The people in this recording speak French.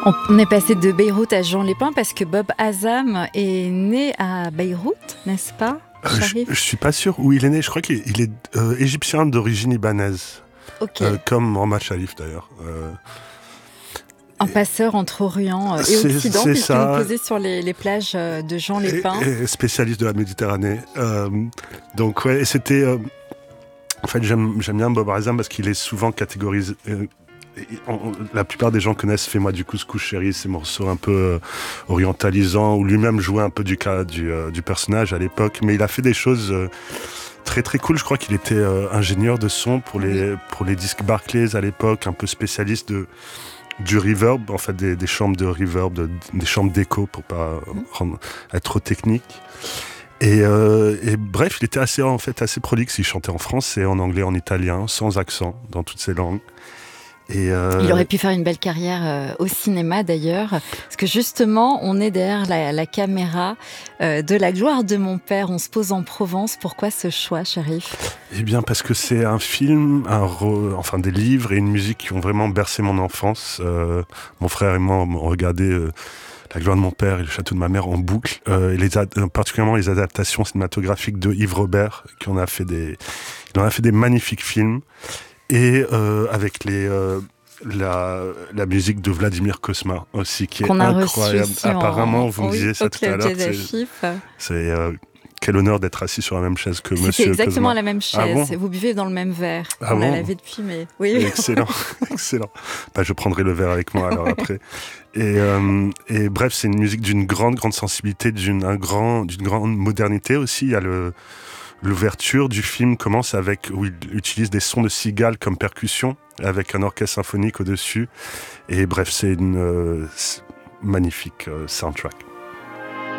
On est passé de Beyrouth à Juan-les-Pins parce que Bob Hazam est né à Beyrouth, n'est-ce pas, Sharif? Je suis pas sûr où il est né. Je crois qu'il est égyptien d'origine libanaise. Ok. Comme Mohamed Sharif d'ailleurs. Un passeur entre Orient et Occident, puisqu'il est posé sur les plages de Juan-les-Pins. Et spécialiste de la Méditerranée. Donc ouais, c'était... en fait, j'aime bien Bob Hazam parce qu'il est souvent catégorisé... la plupart des gens connaissent Fais-moi du couscous chéri, ces morceaux un peu orientalisants, où lui-même jouait un peu du personnage à l'époque. Mais il a fait des choses... très très cool. Je crois qu'il était ingénieur de son pour les disques Barclays à l'époque, un peu spécialiste du reverb, en fait des chambres de reverb, des chambres d'écho pour pas être trop technique. Et bref, il était assez prolixe. Il chantait en français, en anglais, en italien, sans accent, dans toutes ces langues. Il aurait pu faire une belle carrière au cinéma d'ailleurs, parce que justement, on est derrière la caméra de La gloire de mon père. On se pose en Provence. Pourquoi ce choix, Sharif ? Eh bien, parce que c'est un film, des livres et une musique qui ont vraiment bercé mon enfance. Mon frère et moi, on regardait La gloire de mon père et Le château de ma mère en boucle, particulièrement les adaptations cinématographiques de Yves Robert, il en a fait des magnifiques films. Et avec la musique de Vladimir Cosma aussi, qui est incroyable. Apparemment, vous me disiez ça tout à l'heure. C'est quel honneur d'être assis sur la même chaise que Monsieur Cosma. C'est exactement la même chaise. Ah bon, vous buvez dans le même verre. Ah on l'a bon lavé depuis, mais oui. Excellent, excellent. Je prendrai le verre avec moi alors après. Et bref, c'est une musique d'une grande sensibilité, d'une grande modernité aussi. Il y a l'ouverture du film commence où il utilise des sons de cigales comme percussion, avec un orchestre symphonique au-dessus. Et bref, c'est une magnifique soundtrack.